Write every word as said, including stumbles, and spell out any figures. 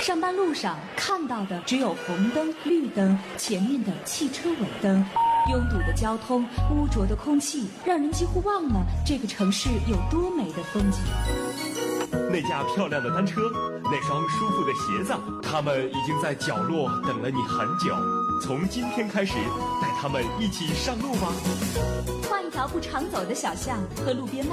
上班路上看到的只有红灯、绿灯，前面的汽车尾灯。拥堵的交通，污浊的空气，让人几乎忘了这个城市有多美的风景。 那架漂亮的单车，那双舒服的鞋子，他们已经在角落等了你很久。从今天开始，带他们一起上路吧。 换一条不常走的小巷，和路边卖